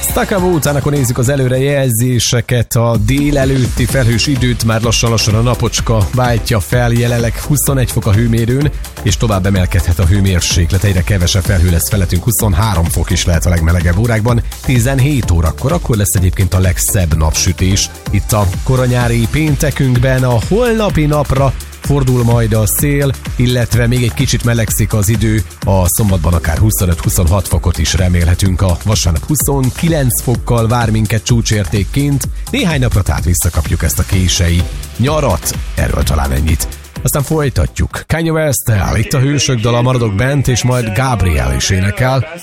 Stakavo után akkor nézzük az előrejelzéseket. A délelőtti felhős időt már lassan-lassan a napocska váltja fel, jelenleg 21 fok a hőmérőn, és tovább emelkedhet a hőmérséklet, egyre kevesebb felhő lesz felettünk, 23 fok is lehet a legmelegebb órákban, 17 órakor, akkor lesz egyébként a legszebb napsütés. Itt a koranyári péntekünkben a holnapi napra fordul majd a szél, illetve még egy kicsit melegszik az idő, a szombatban akár 25-26 fokot is remélhetünk, a vasárnap 29 fokkal vár minket csúcsértékként, néhány napra tehát visszakapjuk ezt a kései nyarat, erről talán ennyit. Aztán folytatjuk. Kanye West-tel, itt a hősök dala, maradok bent, és majd Gabriel is énekel.